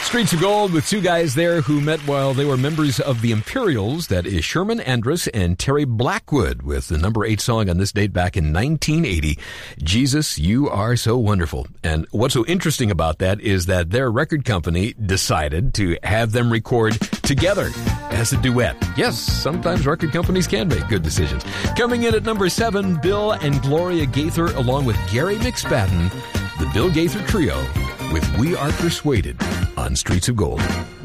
Streets of Gold with two guys there who met while they were members of the Imperials. That is Sherman Andrus and Terry Blackwood with the number 8 song on this date back in 1980, Jesus, You Are So Wonderful. And what's so interesting about that is that their record company decided to have them record together as a duet. Yes, sometimes record companies can make good decisions. Coming in at number 7, Bill and Gloria Gaither along with Gary McSpadden, the Bill Gaither Trio with We Are Persuaded on Streets of Gold.